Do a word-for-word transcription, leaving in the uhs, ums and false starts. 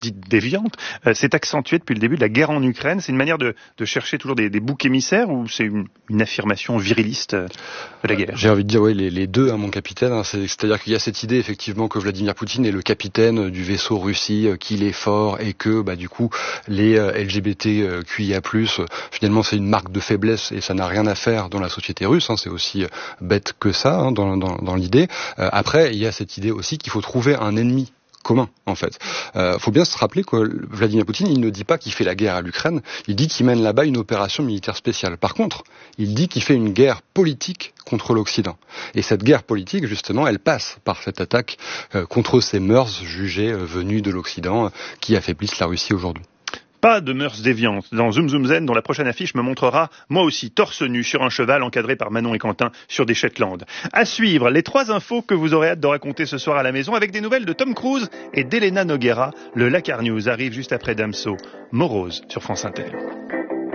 dite déviante, euh, s'est accentuée depuis le début de la guerre en Ukraine. C'est une manière de, de chercher toujours des, des boucs émissaires ou c'est une, une affirmation viriliste de la guerre? J'ai envie de dire oui, les, les deux, hein, mon capitaine. Hein, c'est, c'est-à-dire qu'il y a cette idée effectivement que Vladimir Poutine est le capitaine du vaisseau Russie, euh, qu'il est fort et que bah du coup les euh, L G B T Q I A plus, euh, finalement c'est une marque de faiblesse et ça n'a rien à faire dans la société russe. Hein, c'est aussi euh, bête que ça hein, dans, dans, dans l'idée. Euh, après, il y a cette idée aussi qu'il faut trouver un ennemi commun, en fait. Euh, faut bien se rappeler que Vladimir Poutine, il ne dit pas qu'il fait la guerre à l'Ukraine, il dit qu'il mène là-bas une opération militaire spéciale. Par contre, il dit qu'il fait une guerre politique contre l'Occident. Et cette guerre politique, justement, elle passe par cette attaque euh, contre ces mœurs jugées euh, venues de l'Occident, euh, qui affaiblissent la Russie aujourd'hui. Pas de mœurs déviantes dans Zoom Zoom Zen, dont la prochaine affiche me montrera, moi aussi, torse nu sur un cheval encadré par Manon et Quentin sur des Shetland. À suivre, les trois infos que vous aurez hâte de raconter ce soir à la maison avec des nouvelles de Tom Cruise et d'Elena Noguera. Le Lakar News arrive juste après Damso. Morose sur France Inter.